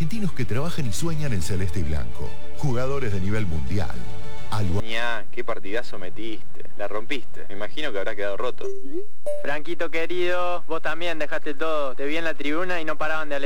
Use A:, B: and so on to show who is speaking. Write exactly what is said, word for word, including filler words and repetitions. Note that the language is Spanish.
A: argentinos que trabajan y sueñan en celeste y blanco. Jugadores de nivel mundial. Algo...
B: Ña, qué partidazo metiste. La rompiste. Me imagino que habrá quedado roto.
C: Franquito querido, vos también dejaste todo. Te vi en la tribuna y no paraban de alentar.